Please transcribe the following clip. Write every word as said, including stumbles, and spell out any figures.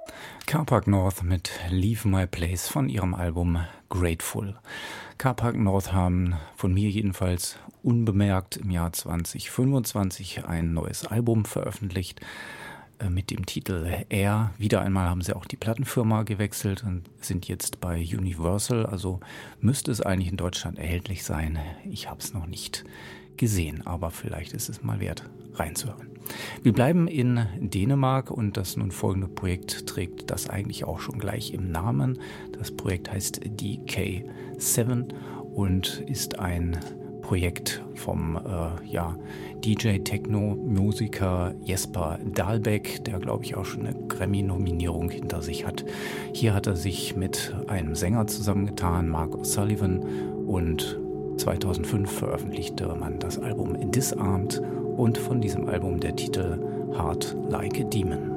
Carpark North mit Leave My Place von ihrem Album Grateful. Carpark North haben von mir jedenfalls unbemerkt im Jahr zwanzig fünfundzwanzig ein neues Album veröffentlicht äh, mit dem Titel Air. Wieder einmal haben sie auch die Plattenfirma gewechselt und sind jetzt bei Universal, also müsste es eigentlich in Deutschland erhältlich sein. Ich habe es noch nicht gesehen, aber vielleicht ist es mal wert, reinzuhören. Wir bleiben in Dänemark und das nun folgende Projekt trägt das eigentlich auch schon gleich im Namen. Das Projekt heißt D K sieben und ist ein Projekt vom äh, ja, D J-Techno-Musiker Jesper Dahlbeck, der glaube ich auch schon eine Grammy-Nominierung hinter sich hat. Hier hat er sich mit einem Sänger zusammengetan, Mark O'Sullivan, und zweitausendfünf veröffentlichte man das Album Disarmed und von diesem Album der Titel Heart Like a Demon.